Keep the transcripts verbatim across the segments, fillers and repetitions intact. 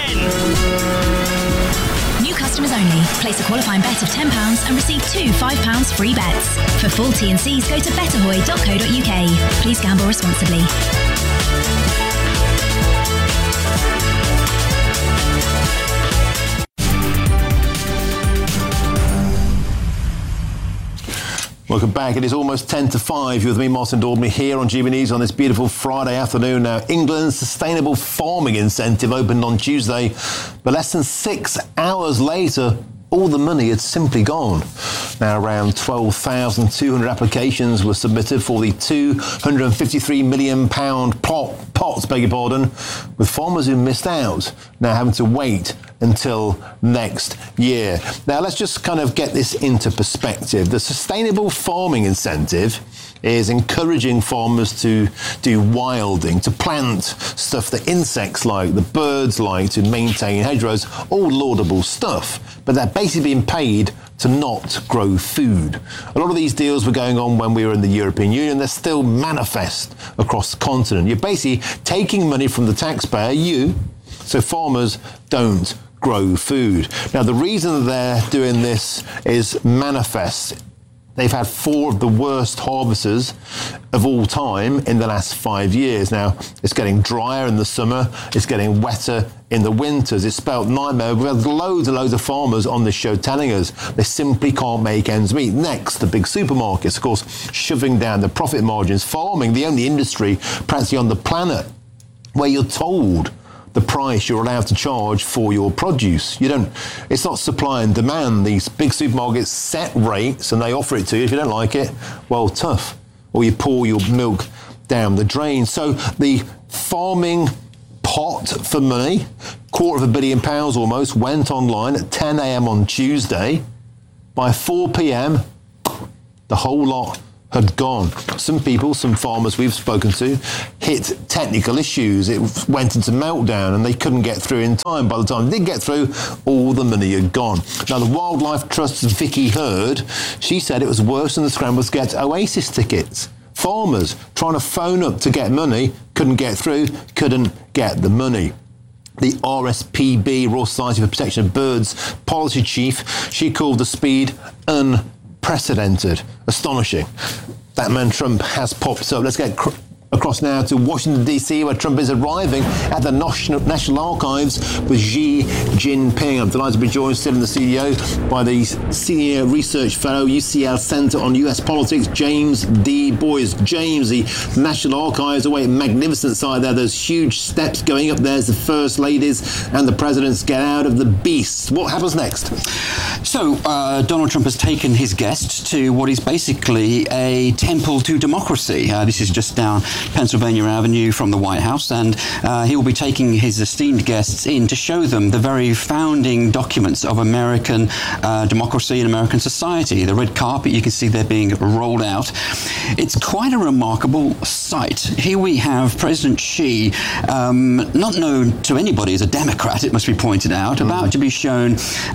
again. New customers only. Place a qualifying bet of ten pounds and receive two five pounds free bets. For full T and Cs, go to betterhoy dot co dot uk. Please gamble responsibly. Welcome back. It is almost ten to five. You're with me, Martin Daubney, here on G B News on this beautiful Friday afternoon. Now, England's sustainable farming incentive opened on Tuesday, but less than six hours later, all the money had simply gone. Now, around twelve thousand two hundred applications were submitted for the two hundred fifty-three million pounds pot, pot, beg your pardon, with farmers who missed out now having to wait until next year. Now, let's just kind of get this into perspective. The sustainable farming incentive is encouraging farmers to do wilding, to plant stuff that insects like, the birds like, to maintain hedgerows, all laudable stuff. But they're basically being paid to not grow food. A lot of these deals were going on when we were in the European Union. They're still manifest across the continent. You're basically taking money from the taxpayer, you, so farmers don't grow food. Now, the reason that they're doing this is manifest. They've had four of the worst harvests of all time in the last five years. Now, it's getting drier in the summer. It's getting wetter in the winters. It's spelled nightmare. We've had loads and loads of farmers on this show telling us they simply can't make ends meet. Next, the big supermarkets, of course, shoving down the profit margins. Farming, the only industry practically on the planet where you're told the price you're allowed to charge for your produce. You don't, it's not supply and demand. These big supermarkets set rates and they offer it to you. If you don't like it, well, tough. Or you pour your milk down the drain. So the farming pot for money, quarter of a billion pounds almost, went online at ten a.m. on Tuesday. By four p.m, the whole lot had gone. Some people, some farmers we've spoken to, hit technical issues. It went into meltdown and they couldn't get through in time. By the time they did get through, all the money had gone. Now, the Wildlife Trust's Vicky Hurd, she said it was worse than the scramble to get Oasis tickets. Farmers trying to phone up to get money, couldn't get through, couldn't get the money. The R S P B, Royal Society for Protection of Birds, policy chief, she called the speed unprecedented. Astonishing. That man Trump has popped up. Let's get cr- across now to Washington, D C, where Trump is arriving at the National, National Archives with Xi Jinping. I'm delighted to be joined still in the studio by the Senior Research Fellow, U C L Centre on U S Politics, James D. Boyes. James, the National Archives, away at magnificent side there. There's huge steps going up there as the First Ladies and the Presidents get out of the beast. What happens next? So, uh, Donald Trump has taken his guests to what is basically a temple to democracy. Uh, this is just down Pennsylvania Avenue from the White House, and uh, he will be taking his esteemed guests in to show them the very founding documents of American uh, democracy and American society. The red carpet you can see there being rolled out. It's quite a remarkable sight. Here we have President Xi, um, not known to anybody as a Democrat, it must be pointed out, mm. about to be shown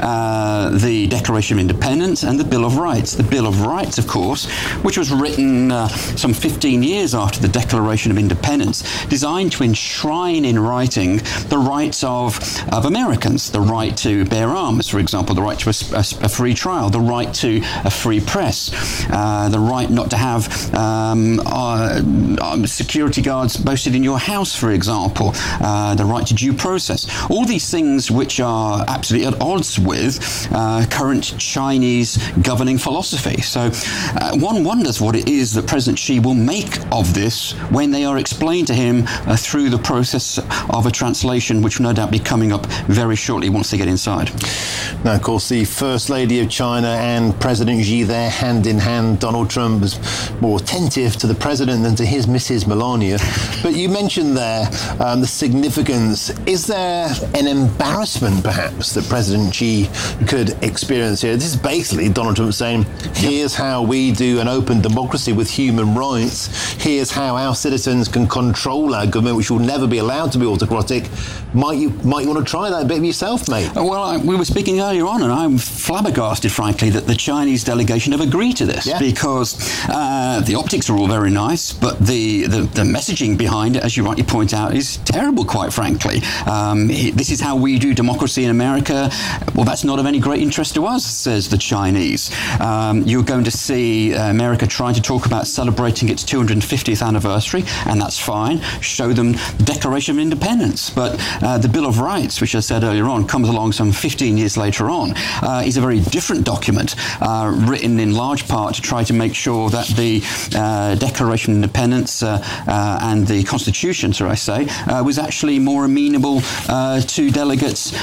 uh, the Declaration of Independence and the Bill of Rights. The Bill of Rights, of course, which was written uh, some fifteen years after the Declaration of Independence, designed to enshrine in writing the rights of, of Americans, the right to bear arms, for example, the right to a, a, a free trial, the right to a free press, uh, the right not to have um, uh, um, security guards posted in your house, for example, uh, the right to due process. All these things which are absolutely at odds with uh, current Chinese governing philosophy. So uh, one wonders what it is that President Xi will make of this when they are explained to him uh, through the process of a translation, which will no doubt be coming up very shortly once they get inside. Now, of course, the First Lady of China and President Xi there, hand in hand. Donald Trump was more attentive to the president than to his Missus Melania. But you mentioned there um, the significance. Is there an embarrassment, perhaps, that President Xi could experience here. This is basically Donald Trump saying, here's how we do an open democracy with human rights. Here's how our citizens can control our government, which will never be allowed to be autocratic. Might you might you want to try that a bit of yourself, mate? Well, I, we were speaking earlier on, and I'm flabbergasted, frankly, that the Chinese delegation have agreed to this, yeah. because uh, the optics are all very nice, but the, the, the messaging behind it, as you rightly point out, is terrible, quite frankly. Um, this is how we do democracy in America. Well, that's not of any great interest to us, says the Chinese. Um, you're going to see uh, America trying to talk about celebrating its two hundred fiftieth anniversary, and that's fine. Show them the Declaration of Independence. But uh, the Bill of Rights, which I said earlier on, comes along some fifteen years later on, uh, is a very different document, uh, written in large part to try to make sure that the uh, Declaration of Independence uh, uh, and the Constitution, so I say, uh, was actually more amenable uh, to delegates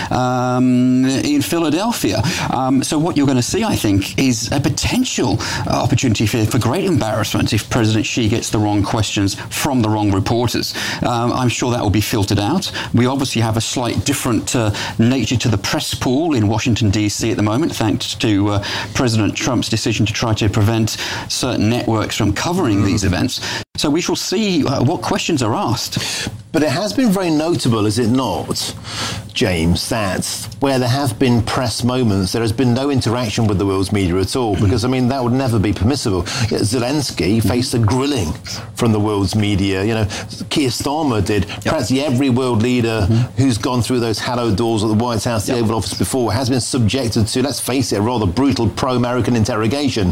um, in Philadelphia. Um, so what you're going to see, I think, is a potential opportunity for, for great embarrassment if President Xi gets the wrong questions from the wrong reporters. Um, I'm sure that will be filtered out. We obviously have a slight different uh, nature to the press pool in Washington, D C at the moment, thanks to uh, President Trump's decision to try to prevent certain networks from covering these events. So we shall see uh, what questions are asked. But it has been very notable, is it not, James, that where there have been press moments, there has been no interaction with the world's media at all, because, I mean, that would never be permissible. Zelensky faced a grilling from the world's media. You know, Keir Starmer did. Yep. Practically every world leader mm-hmm. who's gone through those hallowed doors at the White House, the yep. Oval Office before, has been subjected to, let's face it, a rather brutal pro-American interrogation.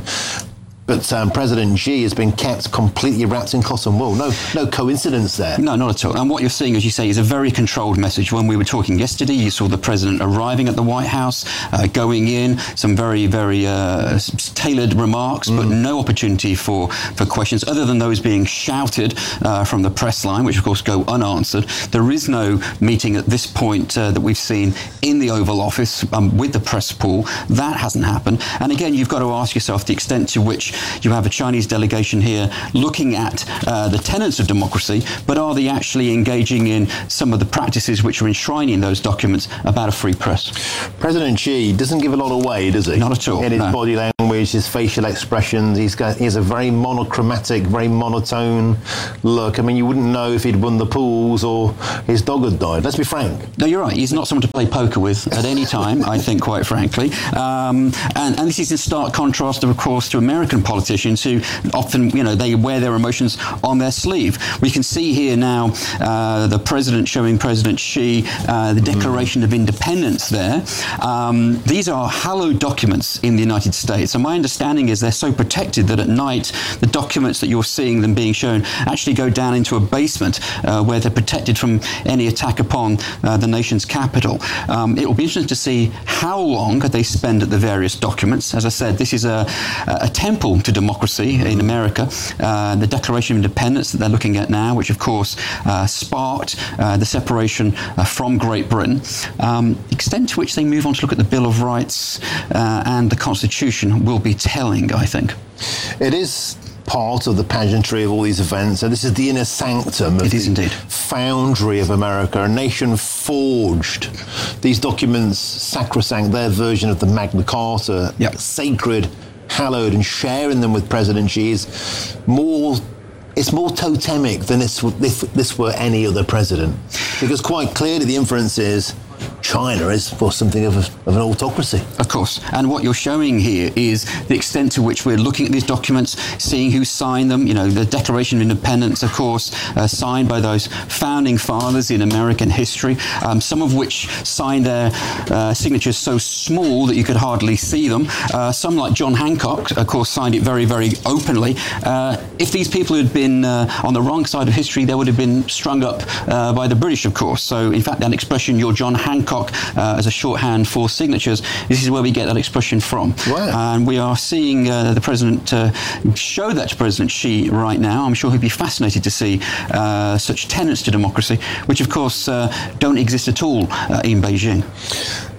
But um, President Xi has been kept completely wrapped in cotton wool. No, no coincidence there. No, not at all. And what you're seeing, as you say, is a very controlled message. When we were talking yesterday, you saw the president arriving at the White House, uh, going in, some very, very uh, tailored remarks, mm. but no opportunity for, for questions other than those being shouted uh, from the press line, which of course go unanswered. There is no meeting at this point uh, that we've seen in the Oval Office um, with the press pool. That hasn't happened. And again, you've got to ask yourself the extent to which you have a Chinese delegation here looking at uh, the tenets of democracy, but are they actually engaging in some of the practices which are enshrined in those documents about a free press? President Xi doesn't give a lot away, does he? Not at all. In his no. body language, his facial expressions, he's got he has a very monochromatic, very monotone look. I mean, you wouldn't know if he'd won the pools or his dog had died. Let's be frank. No, you're right. He's not someone to play poker with at any time, I think, quite frankly. Um, and, and this is in stark contrast, of course, to American politicians who often, you know, they wear their emotions on their sleeve. We can see here now uh, the president showing President Xi uh, the Declaration mm. of Independence there. Um, these are hallowed documents in the United States, and my understanding is they're so protected that at night the documents that you're seeing them being shown actually go down into a basement uh, where they're protected from any attack upon uh, the nation's capital. Um, it will be interesting to see how long they spend at the various documents. As I said, this is a, a temple to democracy in America. Uh, the Declaration of Independence that they're looking at now, which of course uh, sparked uh, the separation uh, from Great Britain. Um, the extent to which they move on to look at the Bill of Rights uh, and the Constitution will be telling, I think. It is part of the pageantry of all these events, and this is the inner sanctum of it is the indeed. foundry of America. A nation forged these documents, sacrosanct, their version of the Magna Carta, yep. sacred, hallowed, and sharing them with President Xi is more, it's more totemic than this, if this were any other president. Because quite clearly the inference is China is for something of, a, of an autocracy. Of course. And what you're showing here is the extent to which we're looking at these documents, seeing who signed them. You know, the Declaration of Independence, of course, uh, signed by those founding fathers in American history, um, some of which signed their uh, signatures so small that you could hardly see them. Uh, some, like John Hancock, of course, signed it very, very openly. Uh, if these people had been uh, on the wrong side of history, they would have been strung up uh, by the British, of course. So, in fact, that expression, "You're John Hancock," uh, as a shorthand for signatures, this is where we get that expression from. Wow. And we are seeing uh, the president uh, show that to President Xi right now. I'm sure he'd be fascinated to see uh, such tenets to democracy, which of course uh, don't exist at all uh, in Beijing.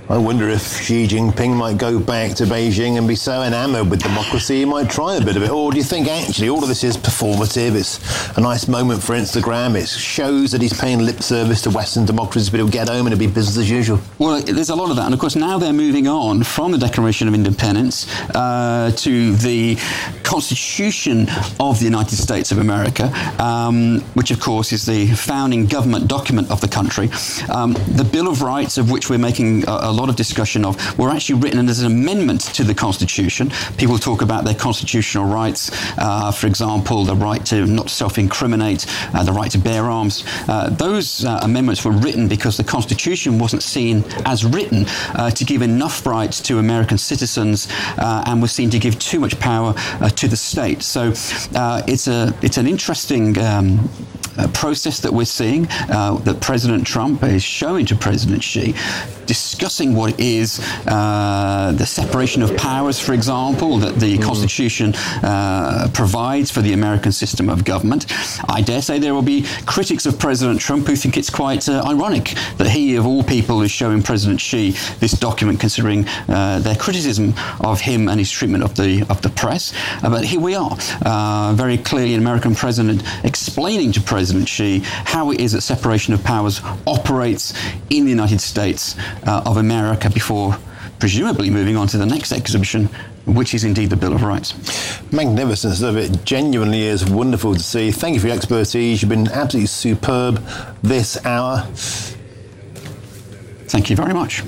I wonder if Xi Jinping might go back to Beijing and be so enamoured with democracy he might try a bit of it. Or do you think actually all of this is performative? It's a nice moment for Instagram. It shows that he's paying lip service to Western democracies, but he'll get home and it'll be business as usual. Well, there's a lot of that. And of course, now they're moving on from the Declaration of Independence uh, to the Constitution of the United States of America, um, which of course is the founding government document of the country. Um, the Bill of Rights, of which we're making a, a lot of discussion of, were actually written as an amendment to the Constitution. People talk about their constitutional rights, uh, for example, the right to not self-incriminate, uh, the right to bear arms. Uh, those uh, amendments were written because the Constitution wasn't seen as written uh, to give enough rights to American citizens uh, and was seen to give too much power uh, to the state. So uh, it's a it's an interesting um, uh, process that we're seeing, uh, that President Trump is showing to President Xi, discussing what is uh, the separation of powers, for example, that the mm. Constitution uh, provides for the American system of government. I dare say there will be critics of President Trump who think it's quite uh, ironic that he, of all people, is showing President Xi this document, considering uh, their criticism of him and his treatment of the of the press. Uh, but here we are, uh, very clearly an American president explaining to President Xi how it is that separation of powers operates in the United States Uh, of America, before presumably moving on to the next exhibition, which is indeed the Bill of Rights. Magnificence of it. Genuinely is wonderful to see. Thank you for your expertise. You've been absolutely superb this hour. Thank you very much.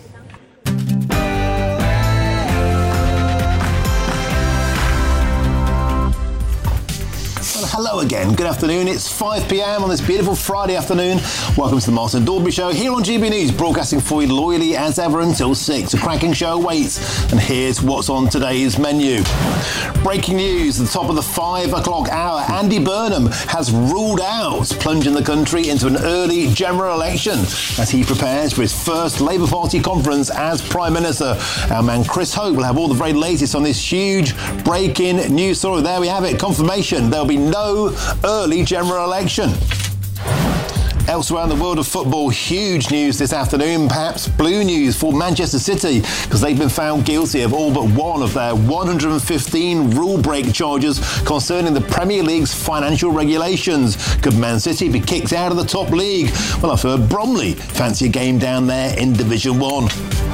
Hello again. Good afternoon. It's five p.m. on this beautiful Friday afternoon. Welcome to the Martin Daubry Show here on G B News, broadcasting for you loyally as ever until six. A cracking show awaits, and here's what's on today's menu. Breaking news at the top of the five o'clock hour. Andy Burnham has ruled out plunging the country into an early general election as he prepares for his first Labour Party conference as Prime Minister. Our man Chris Hope will have all the very latest on this huge breaking news story. There we have it. Confirmation. There'll be no early general election. Elsewhere in the world of football, huge news this afternoon, perhaps blue news for Manchester City, because they've been found guilty of all but one of their one hundred fifteen rule break charges concerning the Premier League's financial regulations. Could Man City be kicked out of the top league? Well, I've heard Bromley fancy a game down there in Division One.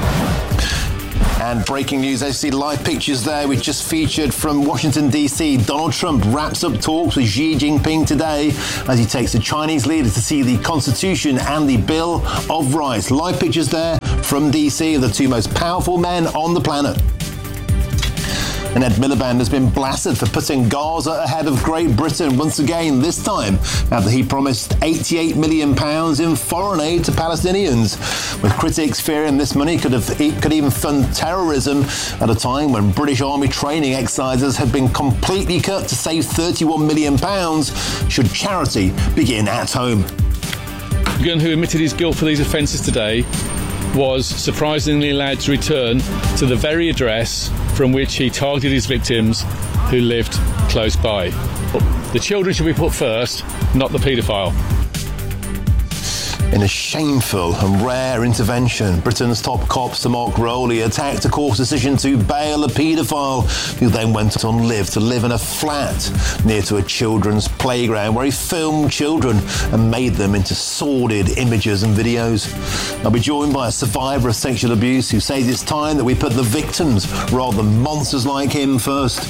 And breaking news, I see live pictures there we just featured from Washington, D C. Donald Trump wraps up talks with Xi Jinping today as he takes the Chinese leader to see the Constitution and the Bill of Rights. Live pictures there from D C of the two most powerful men on the planet. And Ed Miliband has been blasted for putting Gaza ahead of Great Britain once again, this time after he promised eighty-eight million pounds in foreign aid to Palestinians, with critics fearing this money could have could even fund terrorism at a time when British Army training exercises had been completely cut to save thirty-one million pounds should charity begin at home. The gun who admitted his guilt for these offences today was surprisingly allowed to return to the very address from which he targeted his victims who lived close by. The children should be put first, not the paedophile. In a shameful and rare intervention, Britain's top cop Sir Mark Rowley attacked a court's decision to bail a paedophile who then went on live to live in a flat near to a children's playground where he filmed children and made them into sordid images and videos. I'll be joined by a survivor of sexual abuse who says it's time that we put the victims rather than monsters like him first.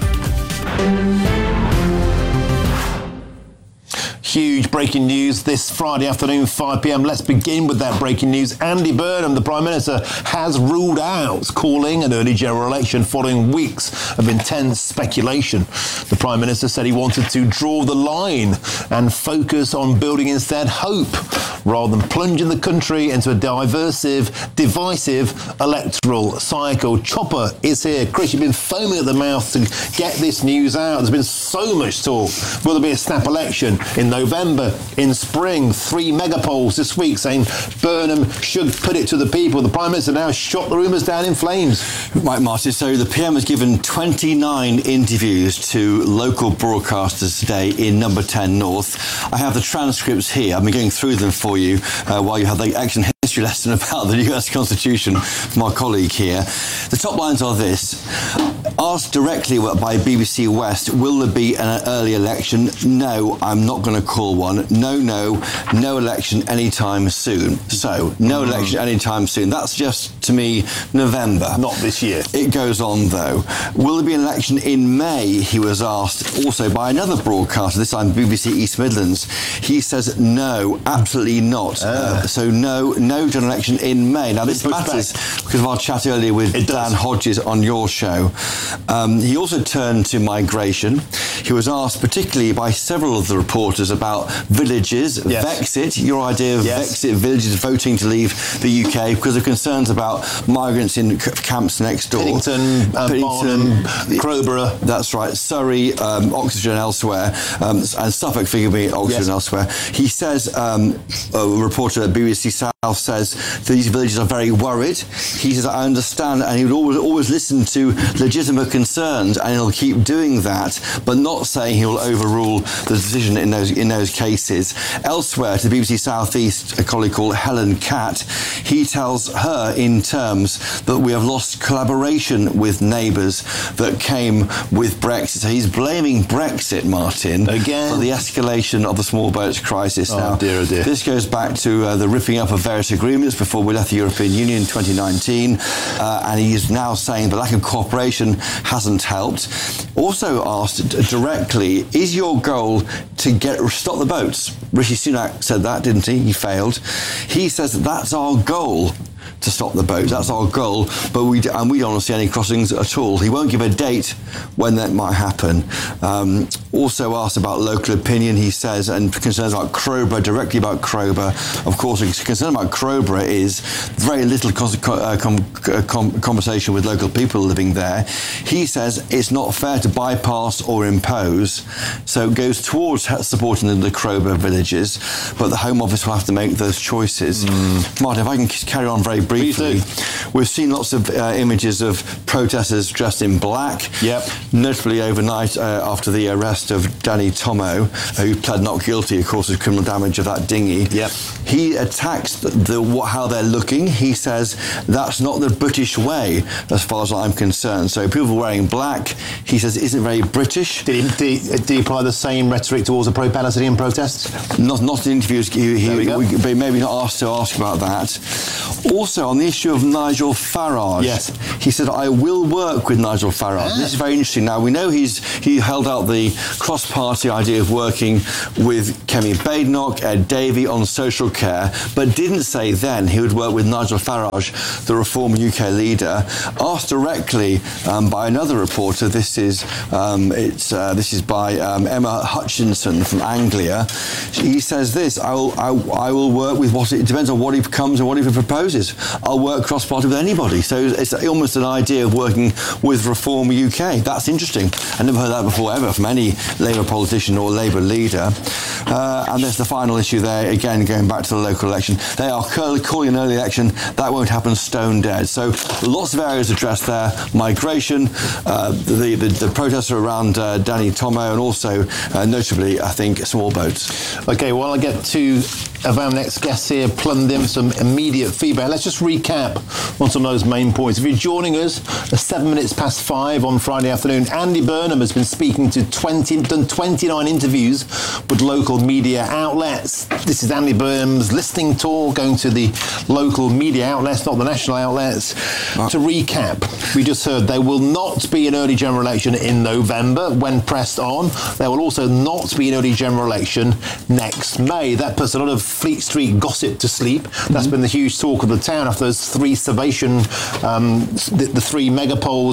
Huge breaking news this Friday afternoon, five p.m. Let's begin with that breaking news. Andy Burnham, the Prime Minister, has ruled out calling an early general election following weeks of intense speculation. The Prime Minister said he wanted to draw the line and focus on building instead hope, rather than plunging the country into a diversive, divisive electoral cycle. Chopper is here. Chris, you've been foaming at the mouth to get this news out. There's been so much talk. Will there be a snap election in no November, in spring. Three megapolls this week saying Burnham should put it to the people. The Prime Minister now shot the rumours down in flames. Right, Martin, so the P M has given twenty-nine interviews to local broadcasters today in Number ten North. I have the transcripts here. I've been going through them for you uh, while you have the action history lesson about the U S Constitution from our colleague here. The top lines are this. Asked directly by B B C West, will there be an early election? No, I'm not going to call one. No, no, no election anytime soon. So, no election anytime soon. That's just, to me, November. Not this year. It goes on, though. Will there be an election in May? He was asked also by another broadcaster, this time B B C East Midlands. He says, no, absolutely not. Uh, so, no, no general election in May. Now, this matters back. because of our chat earlier with it Dan does. Hodges on your show. Um, he also turned to migration. He was asked particularly by several of the reporters about villages, yes. Vexit, your idea of yes. Vexit villages voting to leave the U K because of concerns about migrants in c- camps next door. Piddington, um, Barnham, Crowborough. That's right. Surrey, um, Oxfordshire and elsewhere, um, and Suffolk, forgive me, Oxford yes. and elsewhere. He says, um, a reporter at B B C South says these villages are very worried. He says, I understand, and he would always, always listen to legitimate concerns, and he'll keep doing that, but not saying he will overrule the decision in those in those cases. Elsewhere, to the B B C South East, a colleague called Helen Catt, he tells her in terms that we have lost collaboration with neighbours that came with Brexit. So he's blaming Brexit, Martin, again for the escalation of the small boats crisis. Oh, now, dear, oh dear. This goes back to uh, the ripping up of various agreements before we left the European Union in twenty nineteen, uh, and he is now saying the lack of cooperation hasn't helped. Also asked directly, is your goal to get stop the boats? Rishi Sunak said that, didn't he? He failed. He says that that's our goal, to stop the boats. That's our goal, but we and we don't want to see any crossings at all. He won't give a date when that might happen. Um, also asked about local opinion, he says, and concerns about Crowborough, directly about Crowborough. Of course, his concern about Crowborough is very little con- uh, com- com- conversation with local people living there. He says it's not fair to bypass or impose, so it goes towards supporting the, the Crowborough villages, but the Home Office will have to make those choices. Mm. Martin, if I can carry on very briefly, we've seen lots of uh, images of protesters dressed in black. Yep. Notably overnight uh, after the arrest of Danny Tomo, uh, who pled not guilty, of course, of criminal damage of that dinghy. Yep. He attacks the, the what, how they're looking. He says that's not the British way, as far as I'm concerned. So people wearing black, he says, isn't very British. Did he, did, did he apply the same rhetoric towards the pro-Palestinian protests? Not, not in interviews. He, he, we, but maybe not asked to ask about that. Also, on the issue of Nigel Farage, yes. he said, I will work with Nigel Farage. Ah. This is very interesting. Now, we know he's he held out the cross-party idea of working with Kemi Badenoch, Ed Davey on social care, but didn't say then he would work with Nigel Farage, the Reform U K leader. Asked directly um, by another reporter, this is um, it's uh, this is by um, Emma Hutchinson from Anglia. He says this, I will, I, I will work with what, it depends on what he becomes and what he proposes. I'll work cross-party with anybody. So it's almost an idea of working with Reform U K. That's interesting. I never heard that before ever from any Labour politician or Labour leader. Uh, and there's the final issue there, again, going back to the local election. They are calling an early election. That won't happen, stone dead. So lots of areas addressed there. Migration, uh, the, the, the protests around uh, Danny Tomo, and also, uh, notably, I think, small boats. OK, well, I get to of our next guests here, plumbed in some immediate feedback. Let's just recap on some of those main points. If you're joining us at seven minutes past five on Friday afternoon, Andy Burnham has been speaking to twenty, done twenty-nine interviews with local media outlets. This is Andy Burnham's listening tour, going to the local media outlets, not the national outlets. Right. To recap, we just heard there will not be an early general election in November when pressed on. There will also not be an early general election next May. That puts a lot of Fleet Street gossip to sleep. Mm-hmm. That's been the huge talk of the town after those three Salvation, um, the, the three megapolls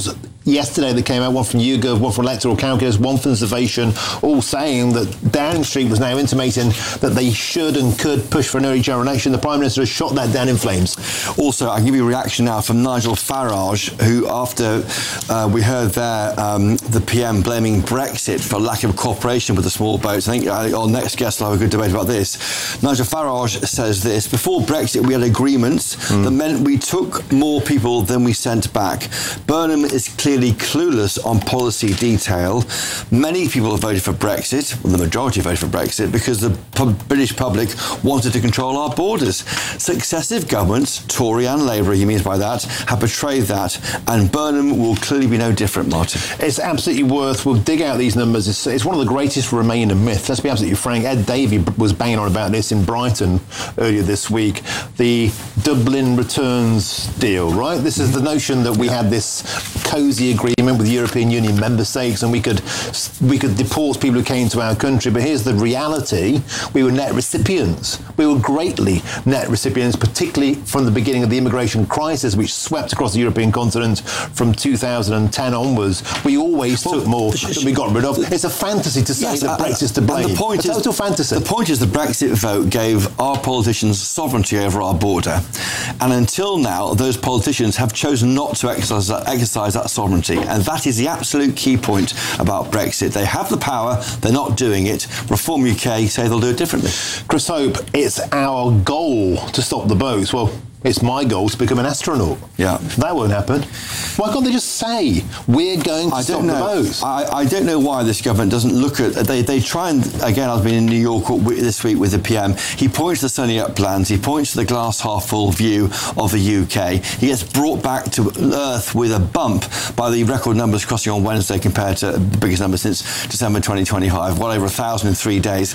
yesterday that came out, one from YouGov, one from Electoral Calculus, one from Survation, all saying that Downing Street was now intimating that they should and could push for an early general election. The Prime Minister has shot that down in flames. Also, I can give you a reaction now from Nigel Farage, who, after uh, we heard there um, the P M blaming Brexit for lack of cooperation with the small boats. I think uh, our next guest will have a good debate about this. Nigel Farage says this: before Brexit, we had agreements mm. that meant we took more people than we sent back. Burnham is clearly clueless on policy detail. Many people have voted for Brexit, well, the majority voted for Brexit, because the pu- British public wanted to control our borders. Successive governments, Tory and Labour, he means by that, have betrayed that, and Burnham will clearly be no different, Martin. It's absolutely worth, we'll dig out these numbers. It's, it's one of the greatest remaining myths. Let's be absolutely frank. Ed Davey was banging on about this in Brighton earlier this week. The Dublin returns deal, right? This is the notion that we had this cosy agreement with European Union member states and we could we could deport people who came to our country. But here's the reality. We were net recipients. We were greatly net recipients, particularly from the beginning of the immigration crisis, which swept across the European continent from two thousand ten onwards. We always well, took more than we got rid of. It's a fantasy to say yes, that Brexit's to blame. The point a is, total fantasy. The point is the Brexit vote gave our politicians sovereignty over our border. And until now, those politicians have chosen not to exercise that, exercise that sovereignty. And that is the absolute key point about Brexit. They have the power, they're not doing it. Reform U K say they'll do it differently. Chris Hope, it's our goal to stop the boats. Well, it's my goal to become an astronaut. Yeah. That won't happen. Why can't they just say, we're going to I stop don't know. the boats? I, I don't know why this government doesn't look at... They, they try and... Again, I've been in New York this week with the P M. He points to the sunny up plans. He points to the glass half full view of the U K. He gets brought back to earth with a bump by the record numbers crossing on Wednesday compared to the biggest number since December twenty twenty-five, well over a thousand in three days.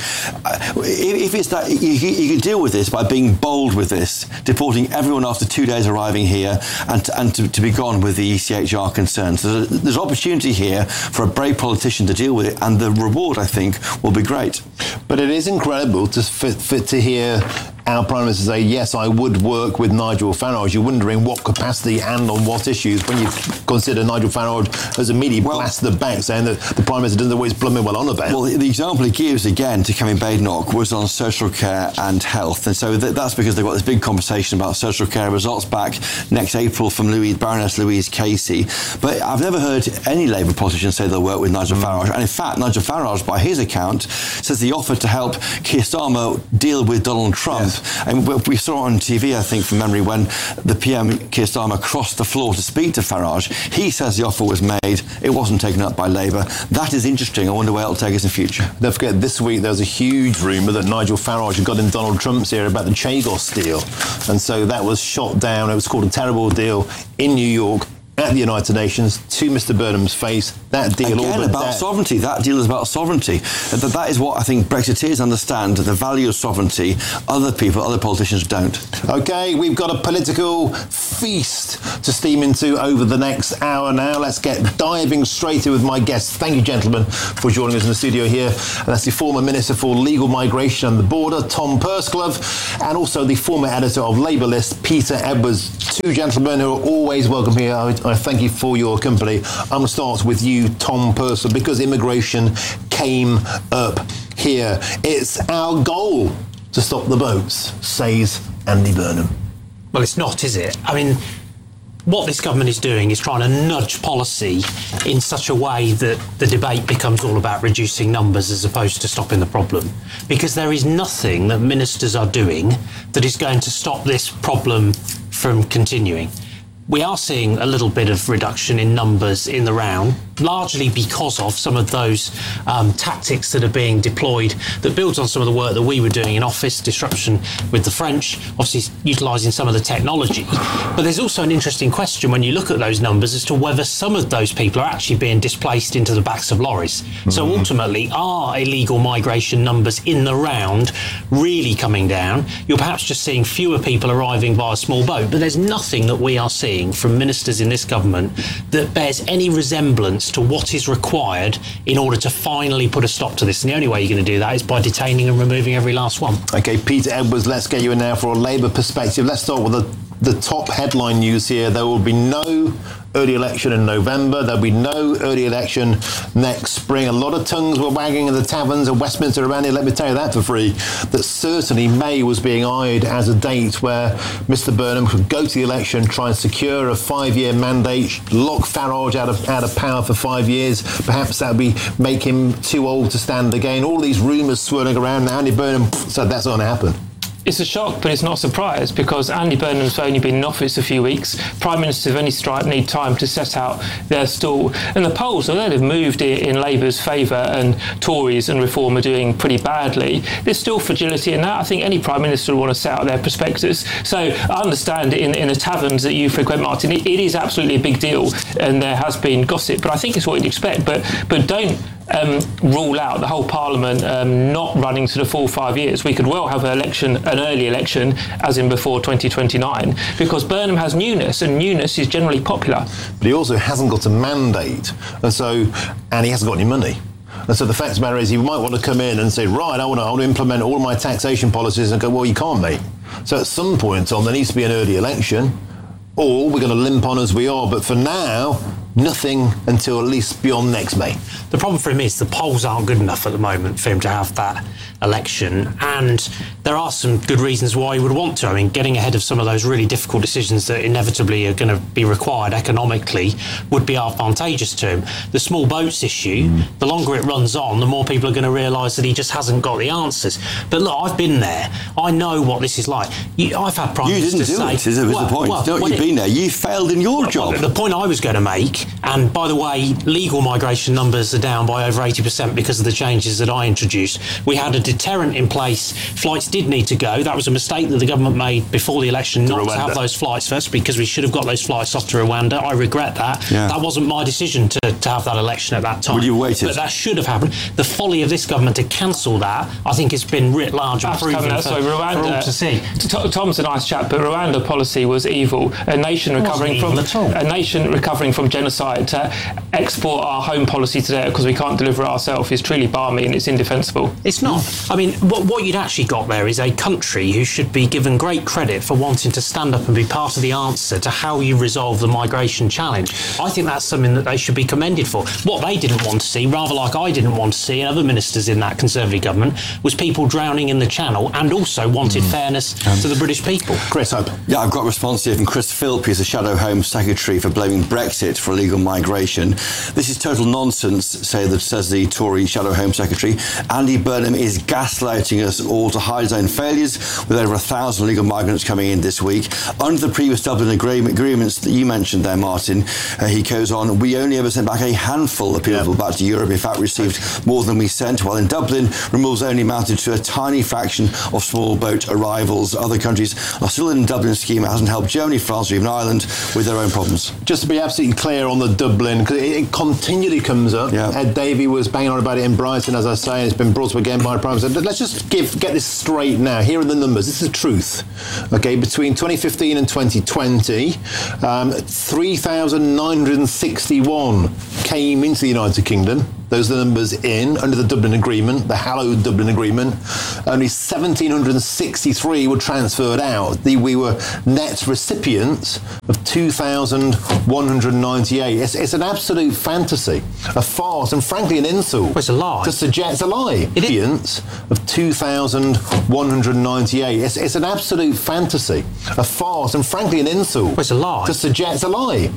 If it's that... You, you can deal with this by being bold with this, deporting everyone after two days arriving here and, to, and to, to be gone with the E C H R concerns. There's, a, there's opportunity here for a brave politician to deal with it, and the reward, I think, will be great. But it is incredible to, for, for, to hear our Prime Minister say, yes, I would work with Nigel Farage. You're wondering what capacity and on what issues when you consider Nigel Farage has immediately well, blasted the back, saying that the Prime Minister doesn't know what he's blooming well on about. Well, the, the example he gives, again, to Kevin Badenoch was on social care and health. And so th- that's because they've got this big conversation about social care results back next April from Louise, Baroness Louise Casey. But I've never heard any Labour politician say they'll work with Nigel mm. Farage. And in fact, Nigel Farage, by his account, says the offer to help Keir Starmer deal with Donald Trump. Yes. And we saw on T V, I think, from memory, when the P M, Keir Starmer, crossed the floor to speak to Farage. He says the offer was made. It wasn't taken up by Labour. That is interesting. I wonder where it'll take us in future. Don't forget, this week there was a huge rumour that Nigel Farage had got in Donald Trump's ear about the Chagos deal. And so that was shot down. It was called a terrible deal in New York at the United Nations to Mister Burnham's face. That deal Again, all about dead. sovereignty. That deal is about sovereignty. And that, that is what I think Brexiteers understand, the value of sovereignty. Other people, other politicians don't. OK, we've got a political feast to steam into over the next hour now. Let's get diving straight in with my guests. Thank you, gentlemen, for joining us in the studio here. And that's the former Minister for Legal Migration and the Border, Tom Pursglove, and also the former editor of Labour List, Peter Edwards. Two gentlemen who are always welcome here. I, I thank you for your company. I'm going to start with you, Tom Pursglove, because immigration came up here. It's our goal to stop the boats, says Andy Burnham. Well, it's not, is it? I mean, what this government is doing is trying to nudge policy in such a way that the debate becomes all about reducing numbers as opposed to stopping the problem. Because there is nothing that ministers are doing that is going to stop this problem from continuing. We are seeing a little bit of reduction in numbers in the round, largely because of some of those um, tactics that are being deployed that builds on some of the work that we were doing in office, disruption with the French, obviously utilising some of the technology. But there's also an interesting question when you look at those numbers as to whether some of those people are actually being displaced into the backs of lorries. Mm-hmm. So ultimately, are illegal migration numbers in the round really coming down? You're perhaps just seeing fewer people arriving by a small boat, but there's nothing that we are seeing from ministers in this government that bears any resemblance to what is required in order to finally put a stop to this. And the only way you're going to do that is by detaining and removing every last one. OK, Peter Edwards, let's get you in now for a Labour perspective. Let's start with the the top headline news here. There will be no early election in November. There'll be no early election next spring. A lot of tongues were wagging in the taverns of Westminster around here, let me tell you that for free, that certainly May was being eyed as a date where Mister Burnham could go to the election, try and secure a five-year mandate, lock Farage out of out of power for five years. Perhaps that would be make him too old to stand again. All these rumours swirling around now. Andy Burnham said that's not going to happen. It's a shock, but it's not a surprise, because Andy Burnham's only been in office a few weeks. Prime Ministers of any stripe need time to set out their stall. And the polls, although they've moved in Labour's favour and Tories and Reform are doing pretty badly, there's still fragility in that. I think any Prime Minister will want to set out their prospectus. So I understand in, in the taverns that you frequent, Martin, it, it is absolutely a big deal, and there has been gossip, but I think it's what you'd expect. But, but don't Um, rule out the whole Parliament um, not running to the full five years. We could well have an election, an early election, as in before twenty twenty-nine, because Burnham has newness, and newness is generally popular. But he also hasn't got a mandate, and so, and he hasn't got any money. And so the fact of the matter is, he might want to come in and say, right, I want to, I want to implement all my taxation policies, and go, well, you can't, mate. So at some point on, there needs to be an early election, or we're going to limp on as we are. But for now, nothing until at least beyond next May. The problem for him is the polls aren't good enough at the moment for him to have that election, and there are some good reasons why he would want to. I mean, getting ahead of some of those really difficult decisions that inevitably are going to be required economically would be advantageous to him. The small boats issue, mm. the longer it runs on, the more people are going to realise that he just hasn't got the answers. But look, I've been there. I know what this is like. You, I've had prime you ministers didn't do say, it, is it, was well, the point. Well, Don't you've been there. You failed in your well, job. The point I was going to make, and by the way, legal migration numbers are down by over eighty percent because of the changes that I introduced. We had a deterrent in place. Flights did need to go. That was a mistake that the government made before the election, not to, to have those flights first, because we should have got those flights off to Rwanda. I regret that. Yeah. That wasn't my decision to, to have that election at that time. Would you waited? But that should have happened. The folly of this government to cancel that, I think, has been writ large and proven for, so Rwanda, for all to see. T- Tom's a nice chap, but Rwanda policy was evil. A nation recovering from a nation recovering from genocide to export our home policy today because we can't deliver it ourselves is truly balmy and it's indefensible. It's not. I mean, what, what you'd actually got there is a country who should be given great credit for wanting to stand up and be part of the answer to how you resolve the migration challenge. I think that's something that they should be commended for. What they didn't want to see, rather like I didn't want to see, and other ministers in that Conservative government, was people drowning in the Channel, and also wanted mm. fairness um, to the British people. Chris Hope. Yeah, I've got a response here from Chris Philp, who's the Shadow Home Secretary, for blaming Brexit for illegal migration. This is total nonsense, say that says the Tory Shadow Home Secretary. Andy Burnham is gaslighting us all to hide his own failures, with over a thousand illegal migrants coming in this week. Under the previous Dublin agreement, agreements that you mentioned there, Martin, uh, he goes on, we only ever sent back a handful of people yep. back to Europe, in fact received more than we sent, while in Dublin, removals only amounted to a tiny fraction of small boat arrivals. Other countries are still in the Dublin scheme. It hasn't helped Germany, France or even Ireland with their own problems. Just to be absolutely clear on the Dublin, because it, it continually comes up. Yeah. Ed Davey was banging on about it in Brighton, as I say, and it's been brought up again by Prime Minister. Let's just give get this straight now. Here are the numbers. This is the truth. Okay, between twenty fifteen and twenty twenty, um, three thousand nine hundred sixty-one came into the United Kingdom. Those are the numbers in, under the Dublin Agreement, the hallowed Dublin Agreement. Only one thousand seven hundred sixty-three were transferred out. The, we were net recipients of two thousand one hundred ninety-eight. It's, it's an absolute fantasy, a farce, and frankly an insult. Well, it's a lie. To suggest, it's a lie. Recipients of two thousand one hundred ninety-eight. It's, it's an absolute fantasy, a farce, and frankly an insult. Well, it's a lie. To suggest, it's a lie.